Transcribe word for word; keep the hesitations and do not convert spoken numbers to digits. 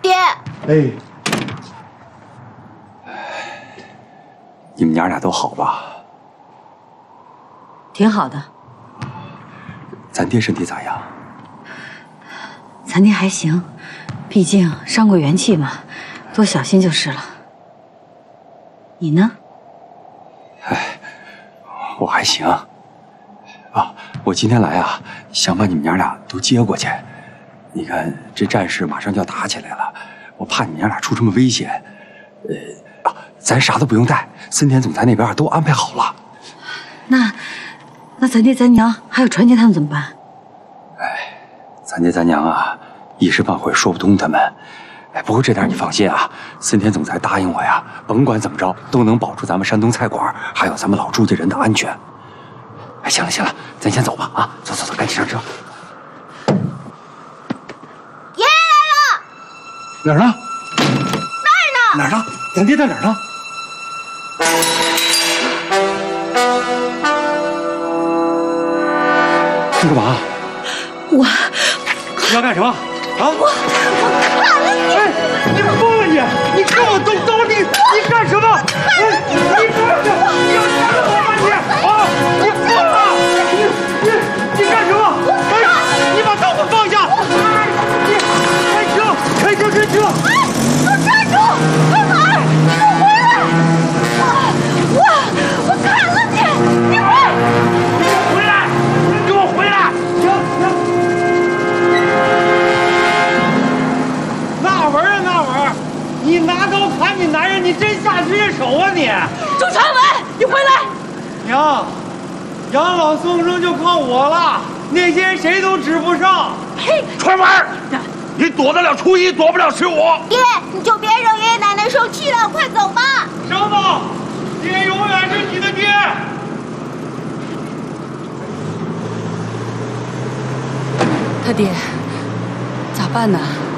爹。 哎， 你们娘俩都好吧？ 挺好的。 咱爹身体咋样？ 咱爹还行，毕竟伤过元气嘛，多小心就是了。你呢？ 哎，我还行。啊，我今天来啊，想把你们娘俩都接过去。你看这战事马上就要打起来了，我怕你们娘俩出什么危险。呃，啊，咱啥都不用带，森田总裁那边都安排好了。 那，那咱爹咱娘还有传杰他们怎么办？ 哎，咱爹咱娘啊，一时半会说不通他们。哎，不过这点你放心啊，森田总裁答应我呀，甭管怎么着都能保住咱们山东菜馆还有咱们老朱家人的安全。哎，行了行了，咱先走吧啊！走走走，赶紧上车。 爷爷来了！ 哪儿呢？ 那儿呢？ 哪儿呢？咱爹在哪儿呢？你干嘛？ 我， 你要干什么？啊！ 我我砍了你！ 哎，你疯了你！你看我动刀你，你干什么？哎，你干什么？你要杀了我吗你？啊！你疯了！你你你干什么？哎，你把刀给我放下！哎，你开车，开车，开车！ 哎，给我站住！快玩！你给我回来！我我我砍了你！你回！ 你回来！你给我回来！行行。那玩意儿那玩意儿，你拿刀砍你男人，你真下职业手啊你！ 周传文，你回来！ 娘，养老送终就靠我了，那些人谁都指不上。 呸！ 传文，你躲得了初一，躲不了十五。 爹，你就别惹爷爷奶奶生气了，快走吧。 生子，爹永远是你的爹。 他爹，咋办呢？